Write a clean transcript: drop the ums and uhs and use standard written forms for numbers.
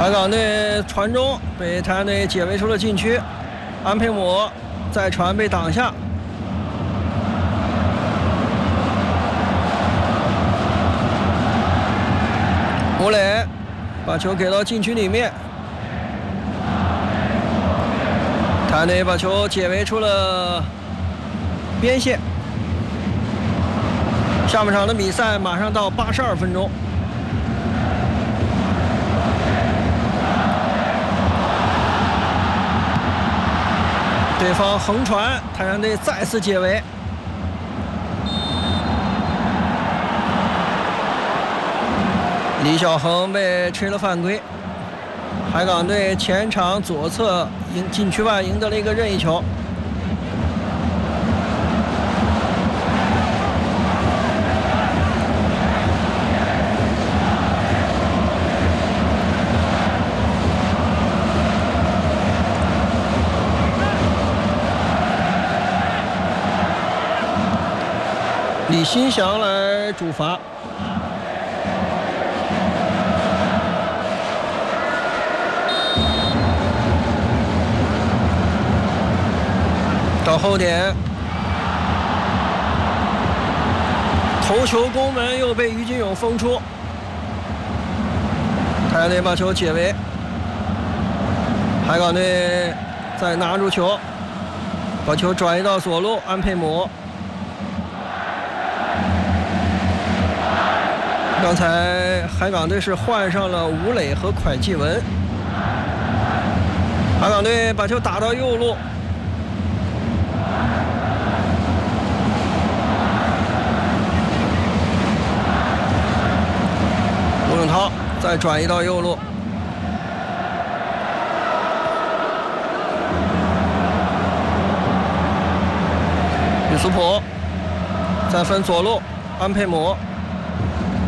海港队传中被泰安队解围出了禁区，安佩姆再传被挡下。吴磊把球给到禁区里面，泰安队把球解围出了边线。下半场的比赛马上到82分钟。对方横传，泰山队再次解围。李小恒被吹了犯规，海港队前场左侧禁区外赢得了一个任意球。李新祥来主罚。到后点，头球攻门又被于金勇封出，泰安队把球解围，海港队再拿住球，把球转移到左路，安佩姆。刚才海港队是换上了吴磊和蒯继文，海港队把球打到右路，吴永涛再转移到右路，吕苏普再分左路，安佩姆